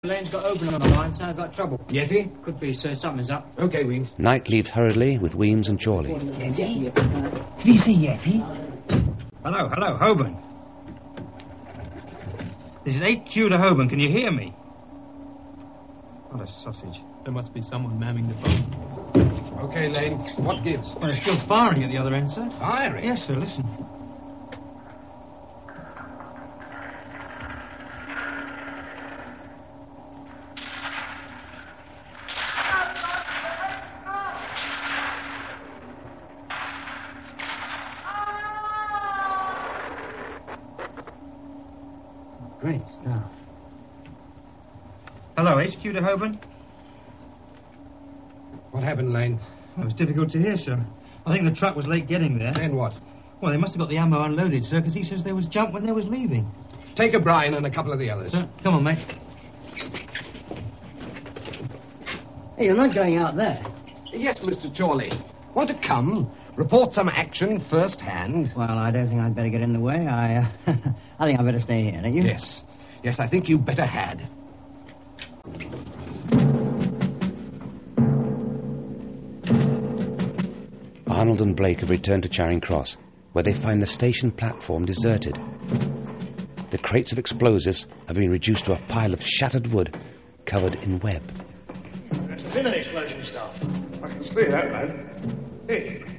Lane's got Oban on the line. Sounds like trouble. Yeti? Could be, sir. Something's up. Okay, Weems. Knight leaves hurriedly with Weems and Chorley. Yeti? Did he say Yeti? Hello, Holborn. This is HQ to Holborn. Can you hear me? What a sausage. There must be someone manning the phone. Okay, Lane. What gives? Well, they're still firing at the other end, sir. Firing? Yes, sir. Listen. Great stuff. Hello, HQ to Holborn. What happened, Lane? Well, it was difficult to hear, sir. I think the truck was late getting there. Then what? Well, they must have got the ammo unloaded, sir, because he says there was jump when they was leaving. Take O'Brien and a couple of the others. Sir, come on, mate. Hey, you're not going out there. Yes, Mr. Chorley. Want to come? Report some action first-hand? Well, I don't think I'd better get in the way. I think I'd better stay here, don't you? Yes. Yes, I think you better had. Arnold and Blake have returned to Charing Cross, where they find the station platform deserted. The crates of explosives have been reduced to a pile of shattered wood covered in web. There's been an explosion, Staff. I can see that, man. Hey,